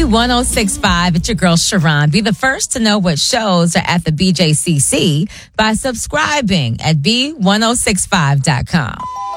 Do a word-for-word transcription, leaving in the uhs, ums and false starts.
ten sixty-five. It's your girl, Sharon. Be the first to know what shows are at the B J C C by subscribing at B ten sixty-five dot com.